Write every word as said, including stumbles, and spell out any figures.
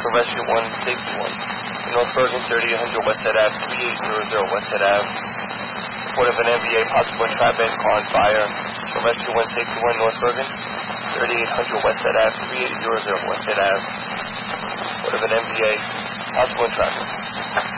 for Rescue one, Safety one. In North Bergen, thirty-eight hundred Westhead Ave, thirty-eight hundred Westhead Ave. Report of an M V A possible entrapment, car on fire. For Rescue one, Safety one, North Bergen, thirty-eight hundred Westhead Ave, thirty-eight hundred Westhead Ave. Report of an M V A possible entrapment.